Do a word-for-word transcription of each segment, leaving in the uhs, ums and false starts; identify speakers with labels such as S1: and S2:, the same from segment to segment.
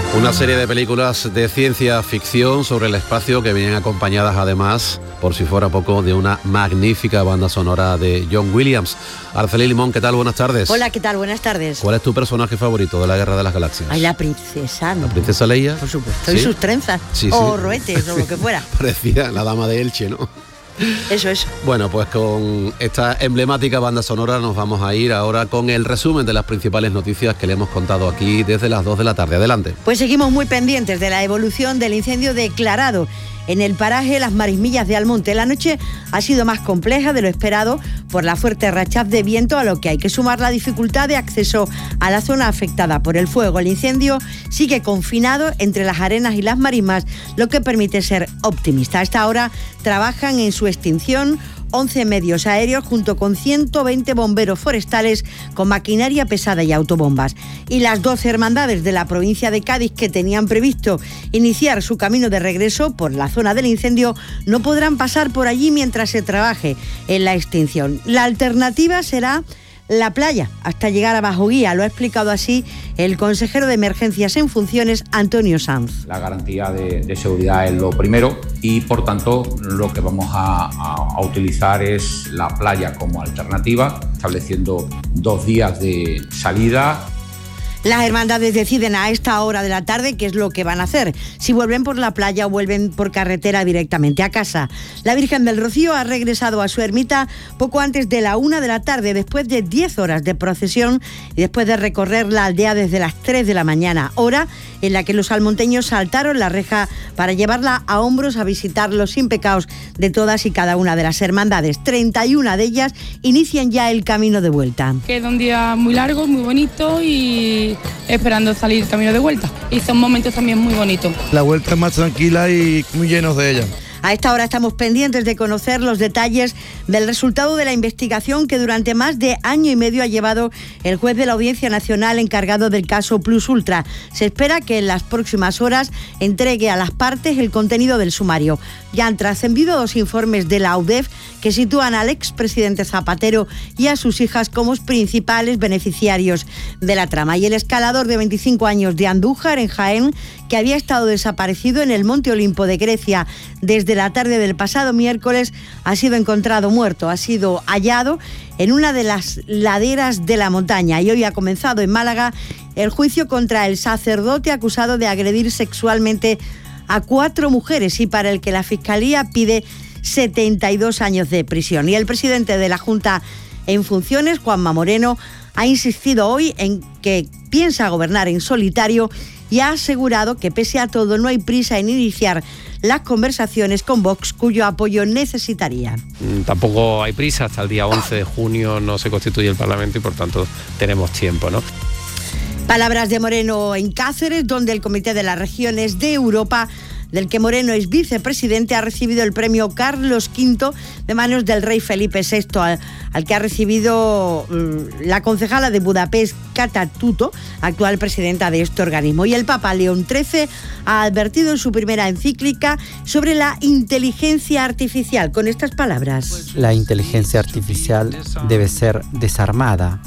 S1: Una serie de películas de ciencia ficción sobre el espacio que vienen acompañadas además, por si fuera poco, de una magnífica banda sonora de John Williams. Araceli Limón, ¿qué tal? Buenas tardes.
S2: Hola, ¿qué tal? Buenas tardes.
S1: ¿Cuál es tu personaje favorito de la Guerra de las Galaxias?
S2: Ay, la princesa, ¿no?
S1: ¿La princesa Leia?
S2: Por supuesto.
S1: ¿Sí?
S2: Y sus trenzas.
S1: Sí,
S2: o
S1: sí.
S2: roetes, o lo que fuera.
S1: Parecía la dama de Elche, ¿no?
S2: Eso, eso.
S1: Bueno, pues con esta emblemática banda sonora nos vamos a ir ahora con el resumen de las principales noticias que le hemos contado aquí desde las dos de la tarde. Adelante.
S2: Pues seguimos muy pendientes de la evolución del incendio declarado en el paraje Las Marismillas de Almonte. La noche ha sido más compleja de lo esperado por la fuerte rachaz de viento, a lo que hay que sumar la dificultad de acceso a la zona afectada por el fuego. El incendio sigue confinado entre las arenas y las marismas, lo que permite ser optimista. A esta hora trabajan en su extinción once medios aéreos junto con ciento veinte bomberos forestales con maquinaria pesada y autobombas. Y las doce hermandades de la provincia de Cádiz que tenían previsto iniciar su camino de regreso por la zona del incendio no podrán pasar por allí mientras se trabaje en la extinción. La alternativa será la playa, hasta llegar a Bajo Guía. Lo ha explicado así el consejero de Emergencias en funciones, Antonio Sanz.
S3: La garantía de, de seguridad es lo primero y, por tanto, lo que vamos a, a, a utilizar es la playa como alternativa, estableciendo dos días de salida.
S2: Las hermandades deciden a esta hora de la tarde qué es lo que van a hacer, si vuelven por la playa o vuelven por carretera directamente a casa. La Virgen del Rocío ha regresado a su ermita poco antes de la una de la tarde, después de diez horas de procesión y después de recorrer la aldea desde las tres de la mañana, hora en la que los almonteños saltaron la reja para llevarla a hombros a visitar los sin pecados de todas y cada una de las hermandades. treinta y una de ellas inician ya el camino de vuelta.
S4: Queda un día muy largo, muy bonito y esperando salir camino de vuelta. Y son momentos también muy bonitos.
S5: La vuelta es más tranquila y muy llenos de ella.
S2: A esta hora estamos pendientes de conocer los detalles del resultado de la investigación que durante más de año y medio ha llevado el juez de la Audiencia Nacional encargado del caso Plus Ultra. Se espera que en las próximas horas entregue a las partes el contenido del sumario. Ya han trascendido dos informes de la A U D E F que sitúan al expresidente Zapatero y a sus hijas como principales beneficiarios de la trama. Y el escalador de veinticinco años de Andújar, en Jaén, que había estado desaparecido en el Monte Olimpo de Grecia desde la tarde del pasado miércoles, ha sido encontrado muerto, ha sido hallado en una de las laderas de la montaña. Y hoy ha comenzado en Málaga el juicio contra el sacerdote acusado de agredir sexualmente a cuatro mujeres y para el que la Fiscalía pide setenta y dos años de prisión. Y el presidente de la Junta en funciones, Juanma Moreno, ha insistido hoy en que piensa gobernar en solitario y ha asegurado que pese a todo no hay prisa en iniciar las conversaciones con Vox, cuyo apoyo necesitaría.
S6: Tampoco hay prisa, hasta el día once de junio no se constituye el Parlamento y por tanto tenemos tiempo, ¿no?
S2: Palabras de Moreno en Cáceres, donde el Comité de las Regiones de Europa, del que Moreno es vicepresidente, ha recibido el premio Carlos quinto de manos del rey Felipe sexto, al, al que ha recibido mm, la concejala de Budapest, Kata Tuto, actual presidenta de este organismo. Y el Papa León trece ha advertido en su primera encíclica sobre la inteligencia artificial, con estas palabras.
S7: La inteligencia artificial debe ser desarmada.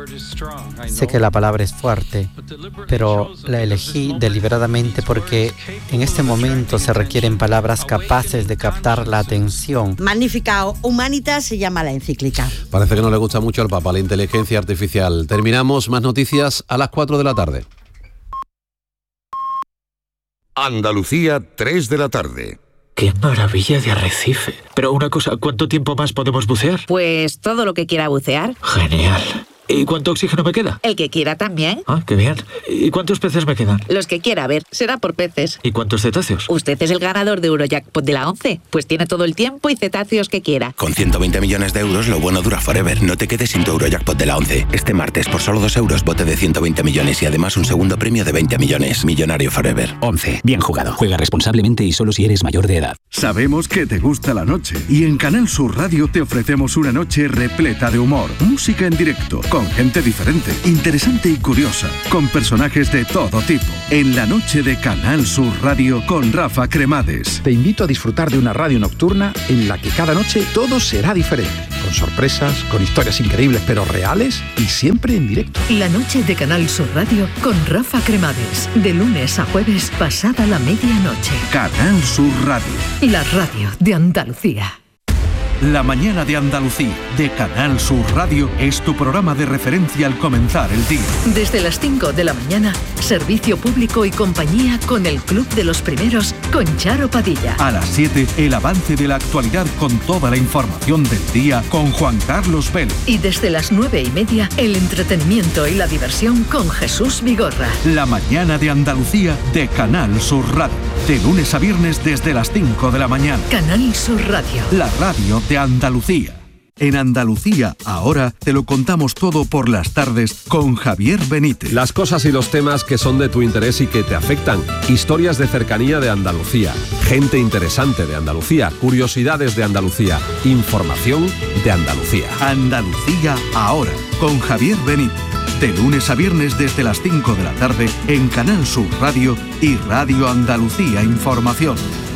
S7: Sé que la palabra es fuerte, pero la elegí deliberadamente porque en este momento se requieren palabras capaces de captar la atención.
S2: Magnificat Humanitas se llama la encíclica.
S1: Parece que no le gusta mucho al Papa la inteligencia artificial. Terminamos, más noticias a las cuatro de la tarde.
S8: Andalucía, tres de la tarde.
S9: ¡Qué maravilla de arrecife! Pero una cosa, ¿cuánto tiempo más podemos bucear?
S10: Pues todo lo que quiera bucear.
S9: Genial. ¿Y cuánto oxígeno me queda?
S10: El que quiera también.
S9: Ah, qué bien. ¿Y cuántos peces me quedan?
S10: Los que quiera, a ver, será por peces.
S9: ¿Y cuántos cetáceos?
S10: Usted es el ganador de Eurojackpot de la once, pues tiene todo el tiempo y cetáceos que quiera.
S11: Con ciento veinte millones de euros, lo bueno dura forever. No te quedes sin tu Eurojackpot de la once. Este martes, por solo dos euros, bote de ciento veinte millones y además un segundo premio de veinte millones. Millonario forever.
S12: once. Bien jugado. Juega responsablemente y solo si eres mayor de edad.
S13: Sabemos que te gusta la noche y en Canal Sur Radio te ofrecemos una noche repleta de humor, música en directo, con gente diferente, interesante y curiosa, con personajes de todo tipo. En la noche de Canal Sur Radio con Rafa Cremades.
S14: Te invito a disfrutar de una radio nocturna en la que cada noche todo será diferente. con sorpresas, con historias increíbles pero reales y siempre en directo.
S15: La noche de Canal Sur Radio con Rafa Cremades. De lunes a jueves, pasada la medianoche.
S13: Canal Sur Radio.
S15: La radio de Andalucía.
S13: La mañana de Andalucía, de Canal Sur Radio, es tu programa de referencia al comenzar el día.
S15: Desde las cinco de la mañana, servicio público y compañía con el Club de los Primeros, con Charo Padilla.
S13: A las siete, el avance de la actualidad con toda la información del día, con Juan Carlos Vélez.
S15: Y desde las nueve y media, el entretenimiento y la diversión con Jesús Vigorra.
S13: La mañana de Andalucía, de Canal Sur Radio. De lunes a viernes desde las cinco de la mañana.
S15: Canal Sur Radio.
S13: La radio de Andalucía. En Andalucía, ahora te lo contamos todo por las tardes con Javier Benítez.
S16: Las cosas y los temas que son de tu interés y que te afectan. Historias de cercanía de Andalucía. Gente interesante de Andalucía. Curiosidades de Andalucía. Información de Andalucía.
S13: Andalucía, ahora, con Javier Benítez. De lunes a viernes desde las cinco de la tarde en Canal Sur Radio y Radio Andalucía Información.